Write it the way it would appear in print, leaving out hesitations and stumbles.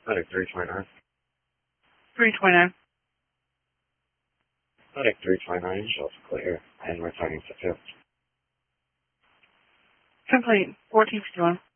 Medic 329. 329. Medic 329, shelf clear, and returning to 5th. Complete. 1451.